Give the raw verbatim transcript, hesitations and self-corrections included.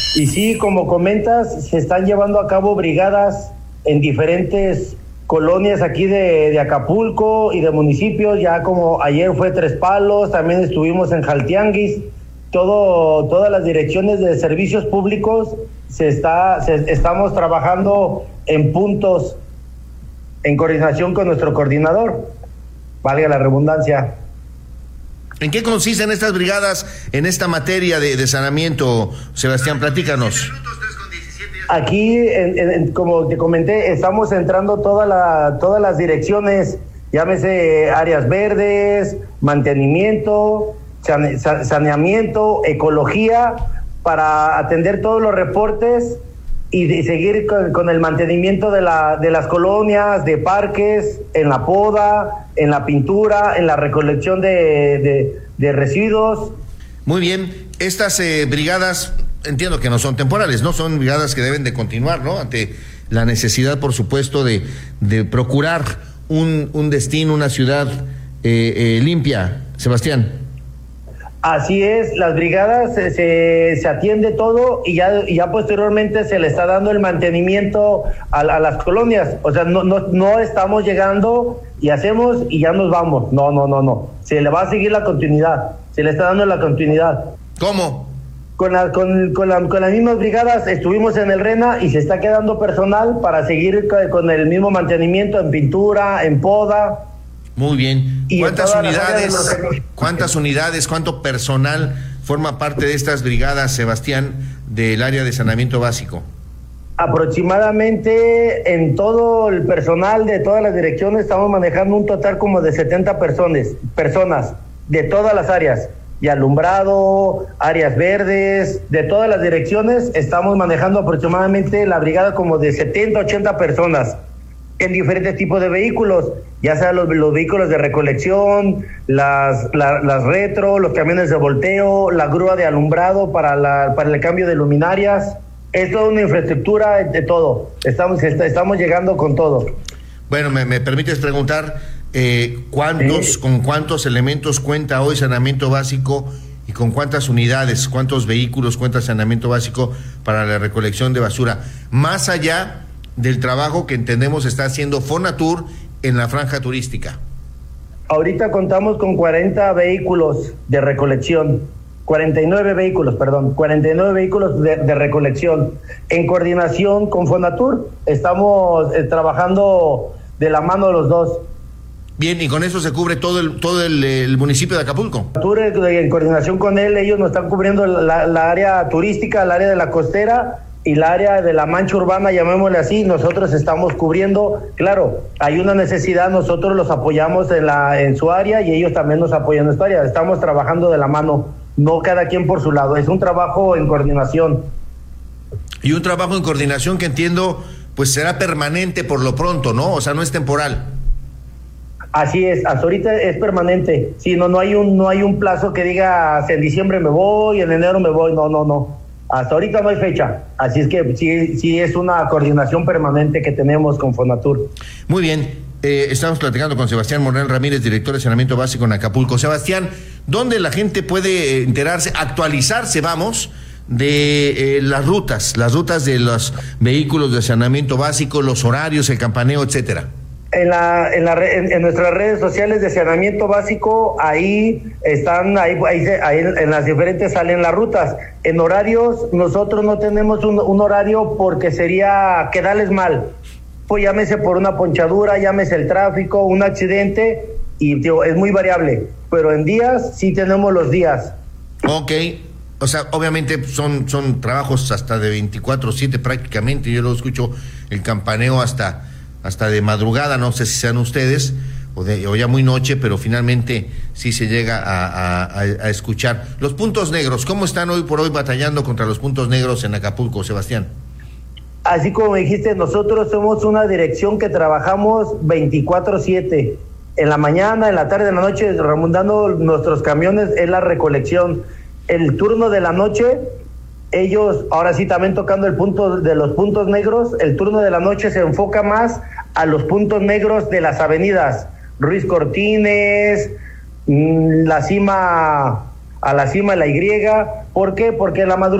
Y sí, como comentas, se están llevando a cabo brigadas en diferentes colonias aquí de, de Acapulco y de municipios, ya como ayer fue Tres Palos, también estuvimos en Jaltianguis, todo, todas las direcciones de servicios públicos se está, se, estamos trabajando en puntos en coordinación con nuestro coordinador, valga la redundancia. ¿En qué consisten estas brigadas en esta materia de, de saneamiento, Sebastián? Platícanos. Aquí, en, en, como te comenté, estamos entrando toda la, todas las direcciones, llámese áreas verdes, mantenimiento, sane, saneamiento, ecología, para atender todos los reportes y, y seguir con, con el mantenimiento de, la, de las colonias, de parques, en la poda, en la pintura, en la recolección de, de, de residuos. Muy bien, estas eh, brigadas, entiendo que no son temporales, ¿no? Son brigadas que deben de continuar, ¿no? Ante la necesidad, por supuesto, de, de procurar un, un destino, una ciudad eh, eh, limpia. Sebastián. Así es, las brigadas se, se, se atiende todo y ya, y ya posteriormente se le está dando el mantenimiento a, a las colonias. O sea, no, no, no estamos llegando y hacemos y ya nos vamos. No, no, no, no. Se le va a seguir la continuidad. Se le está dando la continuidad. ¿Cómo? Con, la, con, con, la, con las mismas brigadas estuvimos en el RENA y se está quedando personal para seguir con el mismo mantenimiento en pintura, en poda. Muy bien. ¿Cuántas unidades, los... cuántas unidades, cuánto personal forma parte de estas brigadas, Sebastián, del área de saneamiento básico? Aproximadamente en todo el personal de todas las direcciones estamos manejando un total como de setenta personas, personas de todas las áreas, y alumbrado, áreas verdes, de todas las direcciones estamos manejando aproximadamente la brigada como de setenta, ochenta personas en diferentes tipos de vehículos, ya sean los, los vehículos de recolección, las, la, las retro, los camiones de volteo, la grúa de alumbrado para, la, para el cambio de luminarias. Es toda una infraestructura de todo. Estamos, estamos llegando con todo. Bueno, me, me permites preguntar, eh, ¿cuántos, sí. con cuántos elementos cuenta hoy saneamiento básico y con cuántas unidades, cuántos vehículos cuenta saneamiento básico para la recolección de basura? Más allá del trabajo que entendemos está haciendo Fonatur en la franja turística. Ahorita contamos con cuarenta vehículos de recolección, cuarenta y nueve vehículos, perdón, cuarenta y nueve vehículos de, de recolección. En coordinación con Fonatur, estamos eh, trabajando de la mano los dos. Bien, y con eso se cubre todo el todo el, el municipio de Acapulco. Fonatur, en coordinación con él, ellos nos están cubriendo la, la área turística, el área de la costera, y el área de la mancha urbana, llamémosle así. Nosotros estamos cubriendo, claro, hay una necesidad, nosotros los apoyamos en la en su área y ellos también nos apoyan en nuestra área. Estamos trabajando de la mano, no cada quien por su lado, es un trabajo en coordinación. Y un trabajo en coordinación que entiendo, pues será permanente por lo pronto, ¿no? O sea, no es temporal. Así es, hasta ahorita es permanente. Sí, no, no hay un, no hay un plazo que diga en diciembre me voy, en enero me voy, no, no, no. Hasta ahorita no hay fecha, así es que sí, sí es una coordinación permanente que tenemos con Fonatur. Muy bien, eh, estamos platicando con Sebastián Morel Ramírez, director de saneamiento básico en Acapulco. Sebastián, ¿dónde la gente puede enterarse, actualizarse, vamos, de eh, las rutas, las rutas de los vehículos de saneamiento básico, los horarios, el campaneo, etcétera? En, la, en, la, en, en nuestras redes sociales de saneamiento básico, ahí están, ahí, ahí, ahí en las diferentes salen las rutas. En horarios, nosotros no tenemos un, un horario porque sería quedarles mal. Pues llámese por una ponchadura, llámese el tráfico, un accidente, y tío, es muy variable. Pero en días, sí tenemos los días. Ok, o sea, obviamente son, son trabajos hasta de veinticuatro siete prácticamente. Yo lo escucho el campaneo hasta... hasta de madrugada, no sé si sean ustedes o, de, o ya muy noche, pero finalmente sí se llega a, a, a escuchar. Los puntos negros, ¿cómo están hoy por hoy batallando contra los puntos negros en Acapulco, Sebastián? Así como dijiste, nosotros somos una dirección que trabajamos veinticuatro siete, en la mañana, en la tarde, en la noche, remontando nuestros camiones, es la recolección. El turno de la noche, ellos, ahora sí también tocando el punto de los puntos negros, el turno de la noche se enfoca más a los puntos negros de las avenidas, Ruiz Cortines, la cima, a la cima de la Y. ¿Por qué? Porque la madrugada